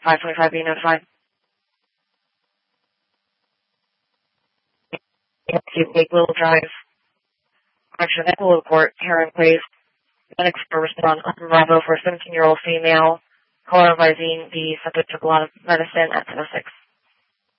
525 being notified. Lake Little Drive. Action Equal Court, Heron Place. Medics for response on Bravo for a 17-year-old female. Caller advising the subject took a lot of medicine at 10:06.